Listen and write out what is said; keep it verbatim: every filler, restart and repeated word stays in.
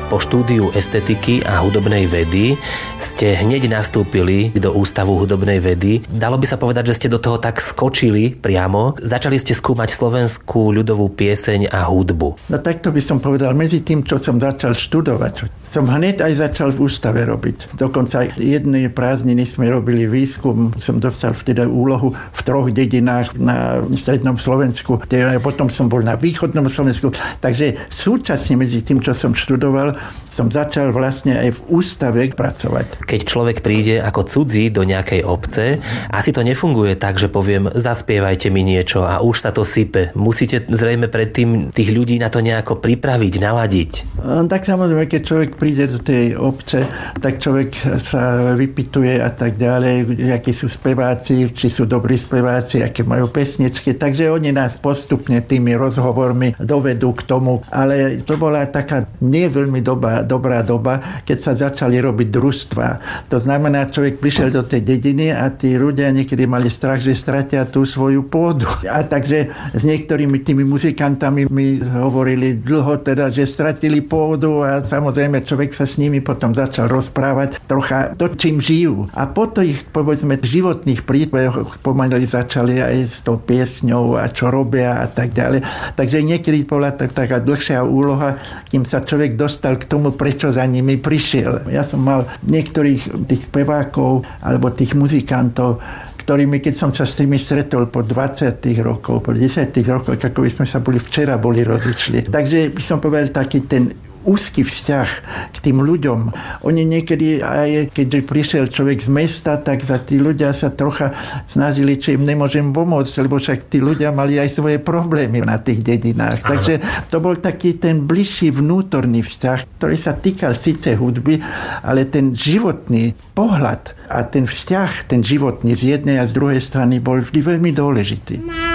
Po štúdiu estetiky a hudobnej vedy ste hneď nastúpili do Ústavu hudobnej vedy. Dalo by sa povedať, že ste do toho tak skočili priamo. Začali ste skúmať slovenskú ľudovú pieseň a hudbu. No takto by som povedal, medzi tým, čo som začal študovať, som hneď aj začal v ústave robiť. Dokonca jednej prázdniny sme robili výskum, som dostal vtedy úlohu v troch dedinách na strednom Slovensku, potom som bol na východnom Slovensku. Takže súčasne medzi tým, čo som študoval, som začal vlastne aj v ústave pracovať. Keď človek príde ako cudzí do nejakej obce, asi to nefunguje tak, že poviem, zaspievajte mi niečo a už sa to sype. Musíte zrejme predtým tých ľudí na to nejako pripraviť, naladiť. Tak samozrejme, keď človek príde do tej obce, tak človek sa vypytuje a tak ďalej, akí sú speváci, či sú dobrí speváci, aké majú pesničky. Takže oni nás postupne tými rozhovormi dovedú k tomu. Ale to bola taká nie veľmi doba, dobrá doba, keď sa začali robiť družstva. To znamená, človek prišiel do tej dediny a tí ľudia niekedy mali strach, že stratia tú svoju pôdu. A takže s niektorými tými muzikantami mi hovorili dlho teda, že stratili pôdu a samozrejme človek sa s nimi potom začal rozprávať trocha to, čím žijú. A potom ich, povedzme, životných príbehoch pomaly začali aj s tou piesňou a čo robia a tak ďalej. Takže niekedy bola tak, taká dlhšia úloha, kým sa človek dostal k tomu, prečo za nimi prišiel. Ja som mal niektorých tých spevákov alebo tých muzikantov, ktorými, keď som sa s tými stretol po dvadsiatich rokov, po desiatich rokoch, ako by sme sa boli včera boli rozličili. Takže by som povedal taký ten úzky vzťah k tým ľuďom. Oni niekedy, aj keď prišiel človek z mesta, tak za tí ľudia sa trocha snažili, či im nemôžem pomôcť, lebo však tí ľudia mali aj svoje problémy na tých dedinách. Áno. Takže to bol taký ten bližší vnútorný vzťah, ktorý sa týkal síce hudby, ale ten životný pohľad a ten vzťah, ten životný z jednej a z druhej strany bol vždy veľmi dôležitý.